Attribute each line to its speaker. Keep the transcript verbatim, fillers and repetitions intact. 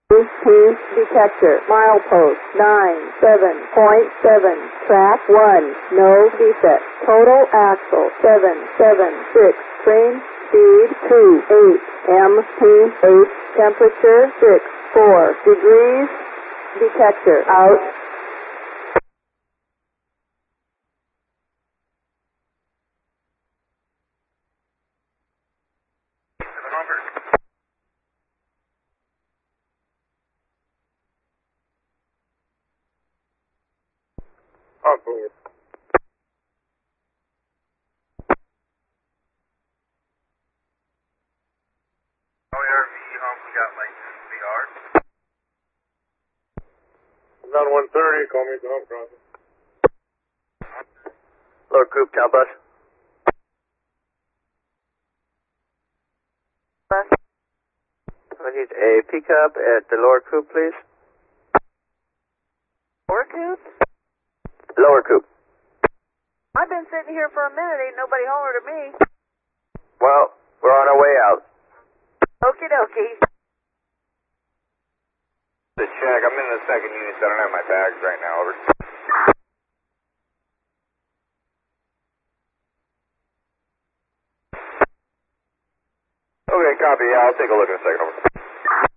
Speaker 1: P detector, milepost nine seven point seven, track one, no defect, total axle seven seven six, train speed two eight, M P eight, temperature six four degrees, detector out.
Speaker 2: Oh, cool.
Speaker 3: O R V home, we got like V R.
Speaker 2: nine one thirty, call me at the home crossing.
Speaker 3: Lower Coop, town bus.
Speaker 4: Bus. I need a pickup at the lower Coop, please.
Speaker 5: Lower Coop?
Speaker 4: Lower Coop.
Speaker 5: I've been sitting here for a minute, ain't nobody hollered at me.
Speaker 4: Well, we're on our way out.
Speaker 5: Okie dokie.
Speaker 3: The check, I'm in the second unit, so I don't have my bags right now, over. Okay, copy, yeah, I'll take a look in a second, over.